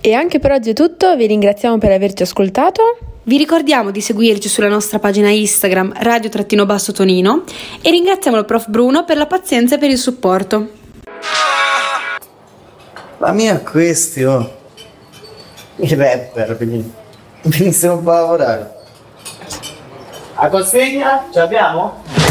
E anche per oggi è tutto, vi ringraziamo per averci ascoltato. Vi ricordiamo di seguirci sulla nostra pagina Instagram radio_Tonino e ringraziamo il prof Bruno per la pazienza e per il supporto. La mia questione, i rapper venissero un po' a lavorare. A consegna ce l'abbiamo?